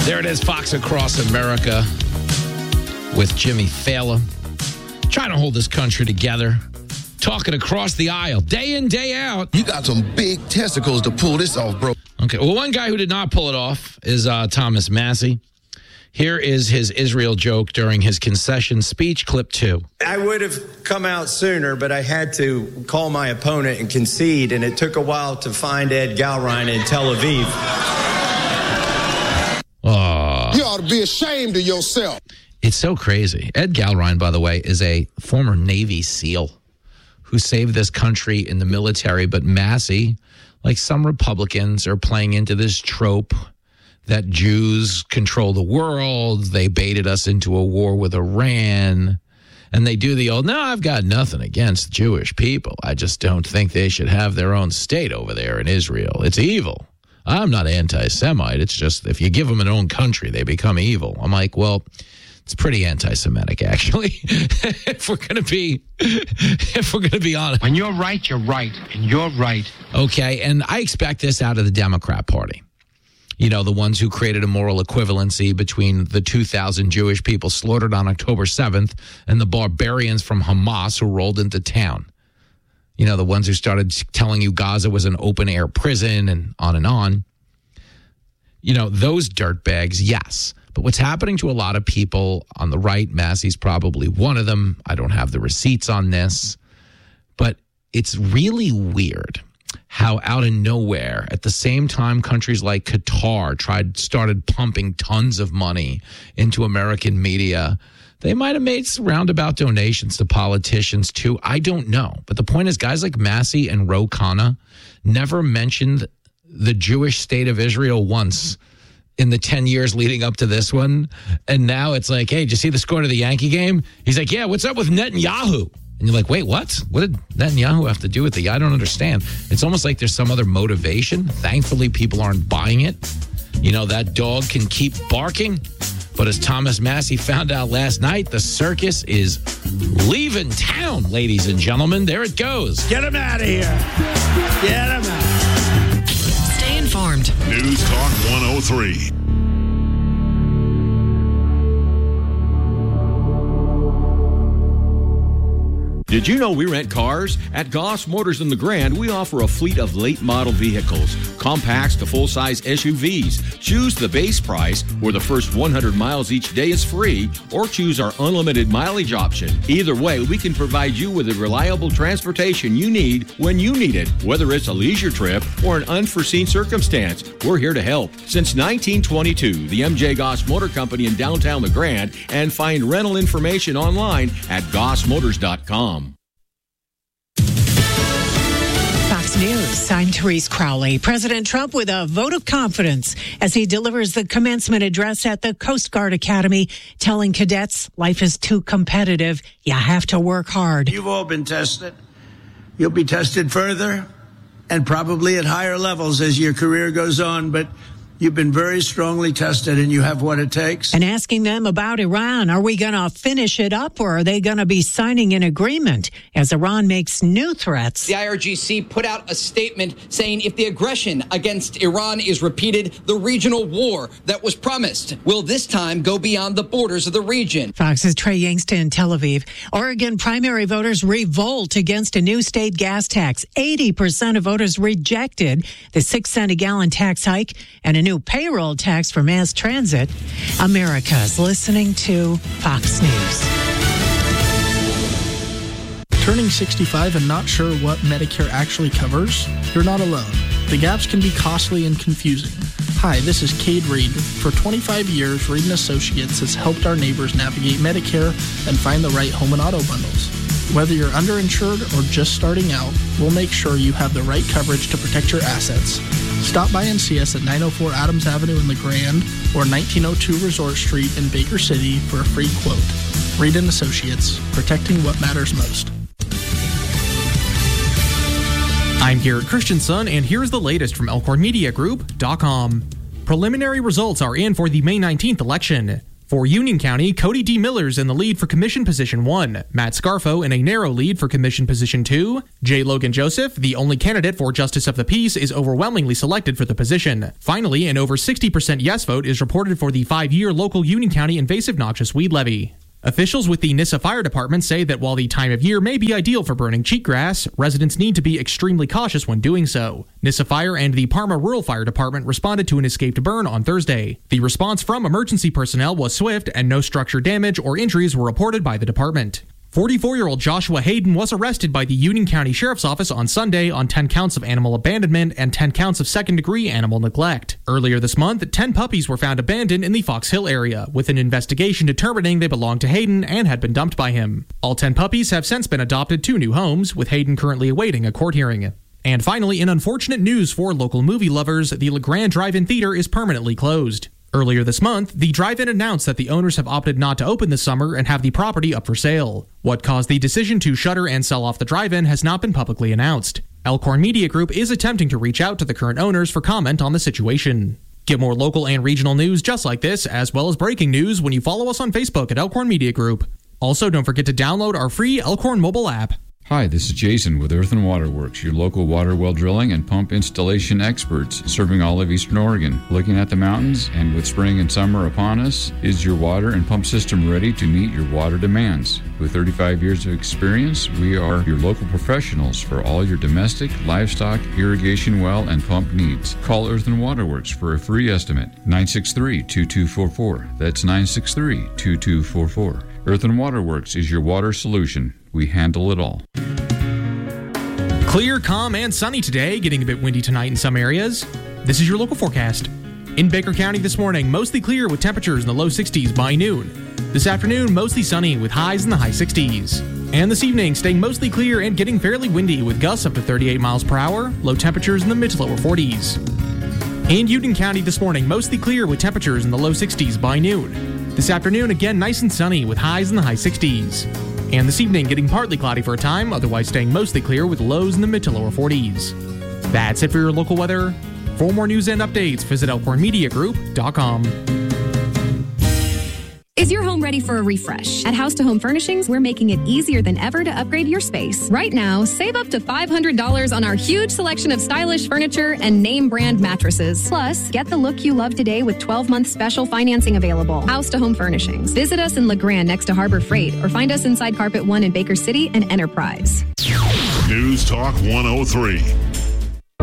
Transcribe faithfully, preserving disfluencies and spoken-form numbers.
There it is, Fox Across America with Jimmy Fallon. Trying to hold this country together. Talking across the aisle, day in, day out. You got some big testicles to pull this off, bro. Okay, well, one guy who did not pull it off is uh, Thomas Massie. Here is his Israel joke during his concession speech, clip two. I would have come out sooner, but I had to call my opponent and concede, and it took a while to find Ed Galrine in Tel Aviv. Oh. You ought to be ashamed of yourself. It's so crazy. Ed Galrine, by the way, is a former Navy SEAL who saved this country in the military, but Massie, like some Republicans, are playing into this trope that Jews control the world. They baited us into a war with Iran. And they do the old, no, I've got nothing against Jewish people. I just don't think they should have their own state over there in Israel. It's evil. I'm not anti-Semite. It's just if you give them an own country, they become evil. I'm like, well, it's pretty anti-Semitic, actually. if we're going to be, if we're going to be honest. When you're right, you're right, and you're right. Okay, and I expect this out of the Democrat Party. You know, the ones who created a moral equivalency between the two thousand Jewish people slaughtered on October seventh and the barbarians from Hamas who rolled into town. You know, the ones who started telling you Gaza was an open-air prison and on and on. You know, those dirtbags, yes. But what's happening to a lot of people on the right, Massey's probably one of them. I don't have the receipts on this. But it's really weird how out of nowhere, at the same time countries like Qatar tried started pumping tons of money into American media, they might have made roundabout donations to politicians too. I don't know. But the point is, guys like Massie and Ro Khanna never mentioned the Jewish state of Israel once in the ten years leading up to this one. And now it's like, hey, did you see the score to the Yankee game? He's like, yeah, what's up with Netanyahu? And you're like, wait, what? What did Netanyahu have to do with it? I don't understand. It's almost like there's some other motivation. Thankfully, people aren't buying it. You know, that dog can keep barking. But as Thomas Massie found out last night, the circus is leaving town, ladies and gentlemen. There it goes. Get him out of here. Get him out. Stay informed. News Talk one oh three. Did you know we rent cars? At Goss Motors in the Grand, we offer a fleet of late model vehicles, compacts to full-size S U Vs. Choose the base price, where the first one hundred miles each day is free, or choose our unlimited mileage option. Either way, we can provide you with the reliable transportation you need when you need it, whether it's a leisure trip or an unforeseen circumstance. We're here to help. Since nineteen twenty-two, the M J Goss Motor Company in downtown La Grande, and find rental information online at goss motors dot com. Fox News, I'm Therese Crowley. President Trump with a vote of confidence as he delivers the commencement address at the Coast Guard Academy, telling cadets life is too competitive. You have to work hard. You've all been tested. You'll be tested further and probably at higher levels as your career goes on, but you've been very strongly tested and you have what it takes. And asking them about Iran, are we going to finish it up or are they going to be signing an agreement as Iran makes new threats? The I R G C put out a statement saying if the aggression against Iran is repeated, the regional war that was promised will this time go beyond the borders of the region. Fox's Trey Yangsta in Tel Aviv. Oregon primary voters revolt against a new state gas tax. eighty percent of voters rejected the six cent a gallon tax hike and a new payroll tax for mass transit. America's listening to Fox News. Turning sixty-five and not sure what Medicare actually covers? You're not alone. The gaps can be costly and confusing. Hi, this is Cade Reed. For twenty-five years, Reed and Associates has helped our neighbors navigate Medicare and find the right home and auto bundles. Whether you're underinsured or just starting out, we'll make sure you have the right coverage to protect your assets. Stop by and see us at nine oh four Adams Avenue in La Grande or nineteen oh two Resort Street in Baker City for a free quote. Reed and Associates, protecting what matters most. I'm Garrett Christensen, and here's the latest from Elkhorn Media Group dot com. Preliminary results are in for the May nineteenth election. For Union County, Cody D. Miller's in the lead for Commission Position one, Matt Scarfo in a narrow lead for Commission Position two. J. Logan Joseph, the only candidate for Justice of the Peace, is overwhelmingly selected for the position. Finally, an over sixty percent yes vote is reported for the five-year local Union County invasive noxious weed levy. Officials with the N I S S A Fire Department say that while the time of year may be ideal for burning cheatgrass, residents need to be extremely cautious when doing so. N I S S A Fire and the Parma Rural Fire Department responded to an escaped burn on Thursday. The response from emergency personnel was swift and no structure damage or injuries were reported by the department. forty-four-year-old Joshua Hayden was arrested by the Union County Sheriff's Office on Sunday on ten counts of animal abandonment and ten counts of second-degree animal neglect. Earlier this month, ten puppies were found abandoned in the Fox Hill area, with an investigation determining they belonged to Hayden and had been dumped by him. All ten puppies have since been adopted to new homes, with Hayden currently awaiting a court hearing. And finally, in unfortunate news for local movie lovers, the LeGrand Drive-In Theater is permanently closed. Earlier this month, the drive-in announced that the owners have opted not to open this summer and have the property up for sale. What caused the decision to shutter and sell off the drive-in has not been publicly announced. Elkhorn Media Group is attempting to reach out to the current owners for comment on the situation. Get more local and regional news just like this, as well as breaking news, when you follow us on Facebook at Elkhorn Media Group. Also, don't forget to download our free Elkhorn mobile app. Hi, this is Jason with Earth and Water Works, your local water well drilling and pump installation experts serving all of Eastern Oregon. Looking at the mountains, and with spring and summer upon us, is your water and pump system ready to meet your water demands? With thirty-five years of experience, we are your local professionals for all your domestic, livestock, irrigation well, and pump needs. Call Earth and Water Works for a free estimate, nine six three, two two four four. That's nine six three, two two four four. Earth and Water Works is your water solution. We handle it all. Clear, calm, and sunny today, getting a bit windy tonight in some areas. This is your local forecast. In Baker County this morning, mostly clear with temperatures in the low sixties by noon. This afternoon, mostly sunny with highs in the high sixties. And this evening, staying mostly clear and getting fairly windy with gusts up to thirty-eight miles per hour, low temperatures in the mid to lower forties. In Union County this morning, mostly clear with temperatures in the low sixties by noon. This afternoon, again nice and sunny with highs in the high sixties. And this evening, getting partly cloudy for a time, otherwise staying mostly clear with lows in the mid to lower forties. That's it for your local weather. For more news and updates, visit elkhorn media group dot com. Is your home ready for a refresh? At House to Home Furnishings, we're making it easier than ever to upgrade your space. Right now, save up to five hundred dollars on our huge selection of stylish furniture and name brand mattresses. Plus, get the look you love today with twelve-month special financing available. House to Home Furnishings. Visit us in LeGrand next to Harbor Freight, or find us inside Carpet One in Baker City and Enterprise. News Talk one oh three.